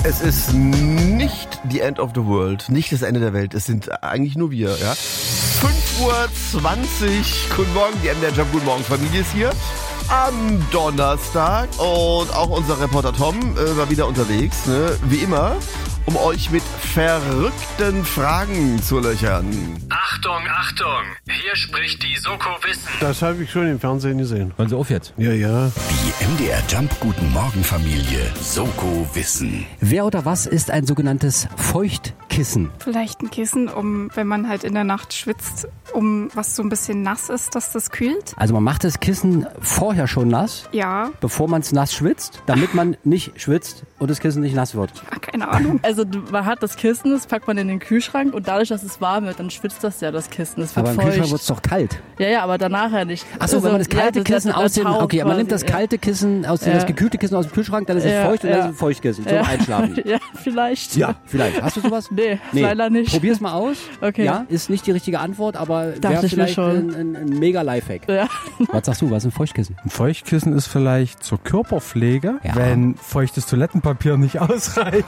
Es ist nicht the end of the world, nicht das Ende der Welt. Es sind eigentlich nur wir, ja. 5:20 Uhr. Guten Morgen, die MDR Jump. Guten Morgen, Familie ist hier. Am Donnerstag. Und auch unser Reporter Tom war wieder unterwegs, ne? Wie immer, um euch mit verrückten Fragen zu löchern. Achtung, Achtung! Hier spricht die Soko Wissen. Das habe ich schon im Fernsehen gesehen. Hören Sie auf jetzt. Ja, ja. Die MDR Jump Guten Morgen Familie Soko Wissen. Wer oder was ist ein sogenanntes Feuchtkissen? Vielleicht ein Kissen, wenn man halt in der Nacht schwitzt, was so ein bisschen nass ist, dass das kühlt. Also man macht das Kissen vorher schon nass, Ja, bevor man es nass schwitzt, damit man nicht schwitzt und das Kissen nicht nass wird. keine Ahnung. Also man hat das Kissen, das packt man in den Kühlschrank und dadurch, dass es warm wird, dann schwitzt das ja, das Kissen. Das wird Aber im feucht. Kühlschrank wird es doch kalt. Ja, aber danach ja nicht. Achso, wenn man das kalte Kissen aus dem... Okay, man nimmt das quasi, kalte Kissen, das gekühlte Kissen aus dem Kühlschrank, dann ist es feucht und dann ist es ein Feuchtkissen zum Einschlafen. Ja, vielleicht. Ja, vielleicht. Hast du sowas? Nee, leider nicht. Probier's mal aus. Okay. Ja, ist nicht die richtige Antwort, aber Dachte wäre ich mir vielleicht schon. ein mega Lifehack. Ja. Was sagst du, was ist ein Feuchtkissen? Ein Feuchtkissen ist vielleicht zur Körperpflege, Ja. wenn feuchtes Toilettenpapier nicht ausreicht.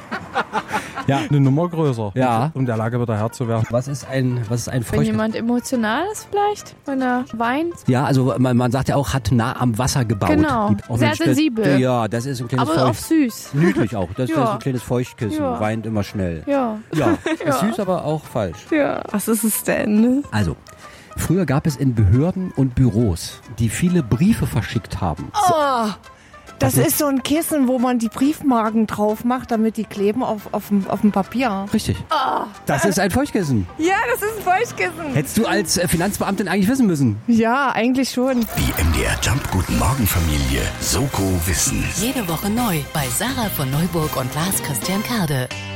Ja. Eine Nummer größer, Ja. um der Lage wieder Herr zu werden. Was ist ein Wenn Feuchtkissen? jemand emotional ist vielleicht, wenn er weint. Ja, also man sagt ja auch, hat nah am Wasser gebaut. Genau. Gibt auch Sehr Menschen, sensibel. Ja, das ist ein kleines Aber auch süß. Niedlich auch. Das ist Ja. ein kleines Feuchtkissen. Ja. Weint immer schnell. Ja. Ja, ist süß, aber auch falsch. Ja. Was ist es denn? Also, früher gab es in Behörden und Büros, die viele Briefe verschickt haben. Das ist so ein Kissen, wo man die Briefmarken drauf macht, damit die kleben auf dem Papier. Richtig. Das ist ein Feuchtkissen. Ja, das ist ein Feuchtkissen. Hättest du als Finanzbeamtin eigentlich wissen müssen. Ja, eigentlich schon. Die MDR Jump Guten Morgen Familie Soko Wissen. Jede Woche neu bei Sarah von Neuburg und Lars Christian Kade.